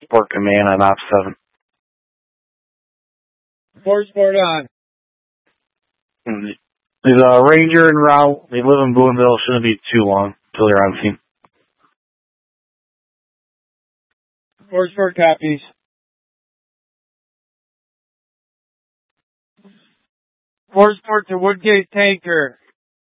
Sport Command on Op 7. 4 Sport on. There's a Ranger en route. They live in Boonville. Shouldn't be too long until they're on scene. 4 Sport copies. 4 Sport to Woodgate Tanker.